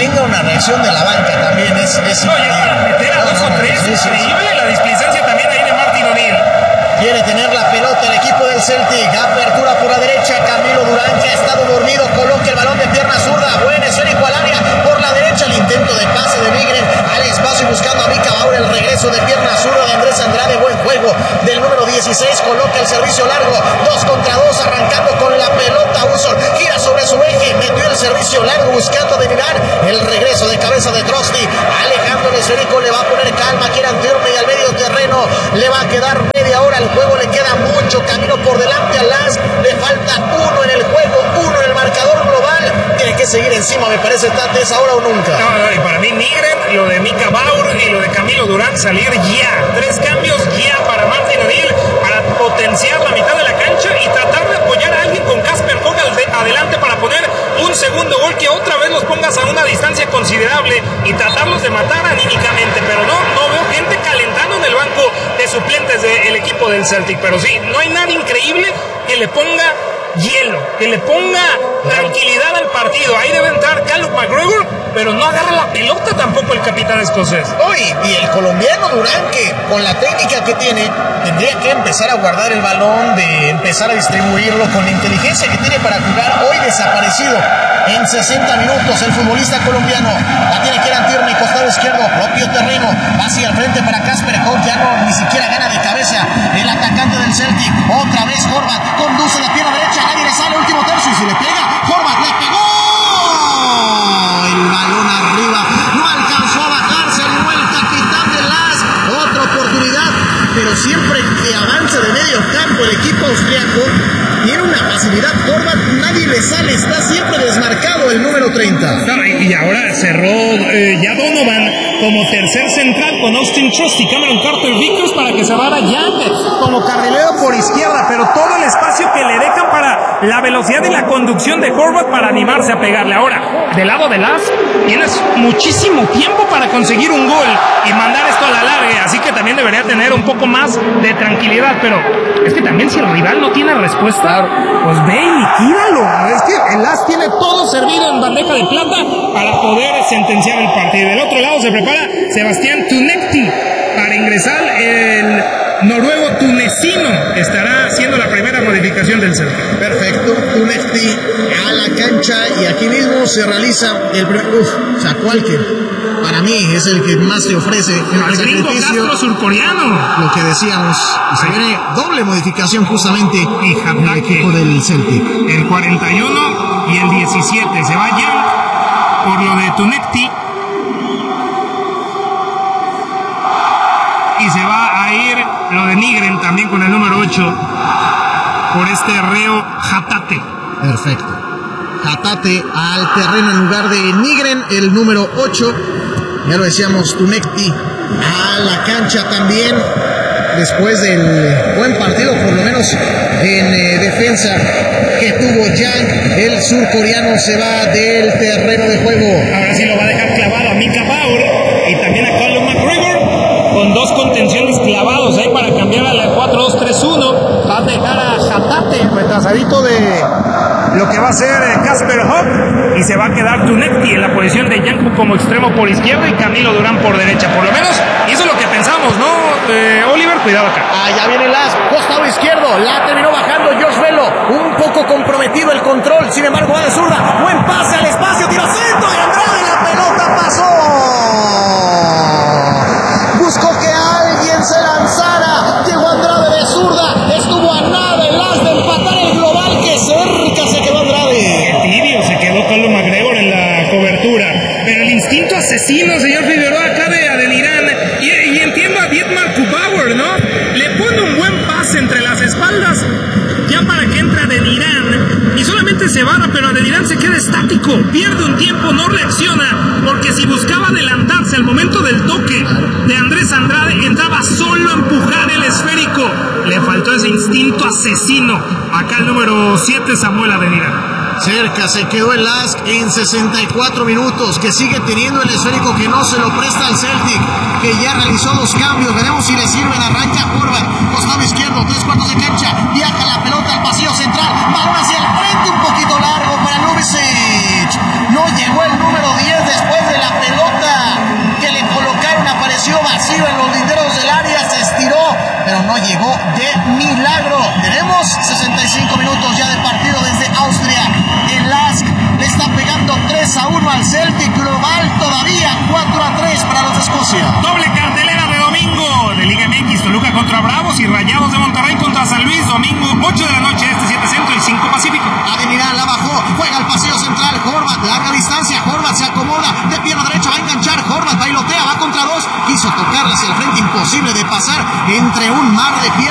venga una reacción de la banca también es no, ya para meter a 2 o 3, es increíble. La displicencia también ahí de Martin O'Neill. Quiere tener la pelota el equipo del Celtic. Apertura por la derecha. Camilo Durán, que ha estado dormido, coloca el balón de pierna zurda. Buen esférico al área. Por la derecha el intento de pase de Nygren al espacio buscando a Mika Bauer. El regreso de pierna zurda de Andrés Andrade. Buen juego del número 16. Coloca el servicio largo. 2 contra 2 arrancando con la pelota. Uson gira sobre su eje. Metió el servicio largo buscando a Deniran. El regreso de cabeza de Trotsky. Alejandro el esférico le va a poner calma. Kieran Tierney al medio terreno. Le va a quedar media hora. El juego le queda mucho camino por delante a Lask. Le falta 1 en el juego, 1 en el marcador global. Tiene que seguir encima, me parece, Tate, es ahora o nunca. No, y para mí Nygren, lo de Mika Bauer y lo de Camilo Durán salir ya. 3 cambios ya para Martin O'Neill para potenciar la mitad de la cancha y tratar de apoyar a alguien con Casper Hogg adelante para poner un segundo gol que otra vez los pongas a una distancia considerable y tratarlos de matar anímicamente. Pero no veo gente calentando en el banco de suplentes del equipo del Celtic. Pero sí, no hay nada increíble que le ponga hielo, que le ponga tranquilidad al partido. Ahí debe entrar Callum McGregor, pero no agarra la pelota tampoco el capitán escocés. Y el colombiano Durán, que con la técnica que tiene, tendría que empezar a guardar el balón, de empezar a distribuirlo con la inteligencia que tiene para jugar. Hoy desaparecido en 60 minutos el futbolista colombiano. La tiene Kieran Tierney, costado izquierdo, propio terreno, hacia el frente para Casper Hogg. Ya no, ni siquiera gana de cabeza el atacante del Celtic. Otra vez Horvath conduce la pierna derecha, nadie le sale, último tercio, y si le pega, Horvath le pegó. El balón arriba, no alcanzó a bajarse, no el capitán de Lask. Otra oportunidad, pero siempre que avanza de medio campo el equipo austriaco, tiene una facilidad. Horvath, nadie le sale, está siempre desmarcado el número 30. Y ahora cerró ya Donovan como tercer central con Austin Trust y Cameron Carter-Vickers para que cerrara Young como carrilero por izquierda, pero todo el espacio que le dejan para la velocidad y la conducción de Horvath para animarse a pegarle. Ahora, del lado de Lask, tienes muchísimo tiempo para conseguir un gol y mandar esto a la larga, así que también debería tener un poco más de tranquilidad, pero es que también si el rival no tiene respuesta, pues ve y liquídalo. Es que el Lask tiene todo servido en bandeja de plata para poder sentenciar el partido. Del otro lado se prepara Sebastián Tunekti para ingresar. El noruego tunecino estará haciendo la primera modificación del Celtic. Perfecto, Tunekti a la cancha y aquí mismo se realiza el primer. Zacualque, para mí es el que más te ofrece el sacrificio. Castro surcoreano. Lo que decíamos, y se viene doble modificación justamente en el equipo del Celtic. El 41 y el 17 se va Young por lo de Tunekti. Y se va a ir lo de Nygren también con el número 8 por este Reo Hatate. Perfecto. Hatate al terreno en lugar de Nygren, el número 8. Ya lo decíamos, Tunekti a la cancha también. Después del buen partido, por lo menos en defensa, que tuvo Young, el surcoreano se va del terreno de juego. Ahora sí lo va a dejar clavado a Mika Bauer y también a Callum McGregor, con 2 contenciones clavados ahí para cambiar a la 4-2-3-1. Va a dejar a Hatate retrasadito de lo que va a ser Casper Hogg y se va a quedar Tunekti en la posición de Young como extremo por izquierda y Camilo Durán por derecha. Por lo menos hizo lo que pensamos, ¿no? Oliver, cuidado acá. Ya viene Lask, costado izquierdo, la terminó bajando Josh Velo, un poco comprometido el control, sin embargo va de zurda, buen pase al espacio, tiro centro y Andrade, la pelota pasó. Buscó que alguien se lanzara, llegó Andrade de zurda, estuvo a nada el Lask de empatar el global, que cerca se quedó Andrade. Qué tibio se quedó Callum McGregor en la cobertura, pero el instinto asesino, señor Figueroa, acá de Adeniran, y entiendo a Dietmar Kubauer, ¿no? Le pone un buen pase entre las espaldas ya para que entre Adeniran y solamente se barra, pero Adeniran se queda estático, pierde un tiempo, no reacciona, porque si buscaba adelantarse al momento del toque de Andrés Andrade, entraba solo a empujar el esférico. Le faltó ese instinto asesino acá el número 7, Samuel Adeniran. Cerca se quedó el Lask en 64 minutos, que sigue teniendo el esférico, que no se lo presta al Celtic, que ya realizó 2 cambios. Veremos si le sirven. Arranca Horvath, costado izquierdo, 3/4 de cancha, viaja la pelota al pasillo central, balón hacia el frente, un poquito largo para Lubicic. No llegó el número 10 después le pierde